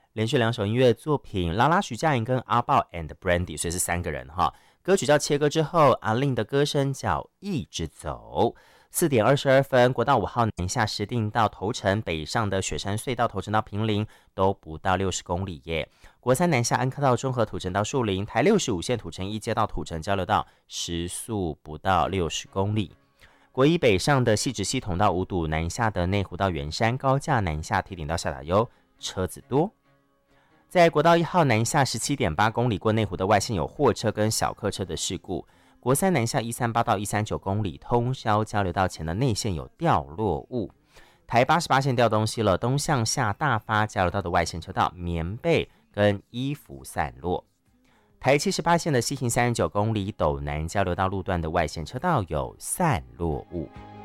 连续2首音乐作品，拉拉、徐佳莹跟阿豹 and Brandy， 所以是3个人哈。歌曲叫《切割》之后，阿令的歌声叫《一直走》。4点22分，国道5号南下石碇到头城，北上的雪山隧道头城到坪林都不到60公里耶。国3南下安科道中和土城到树林，台65线土城一街到土城交流道时速不到60公里。国1北上的汐止系统到五堵，南下的内湖到圆山，高架南下梯顶到下打优，车子多。在国道1号南下 17.8 公里过内湖的外线有货车跟小客车的事故。国3南下138到139公里通霄交流道前的内线有掉落物。台88线掉东西了，东向下大发交流道的外线车道棉被跟衣服散落。台78线的西行39公里斗南交流道路段的外线车道有散落物。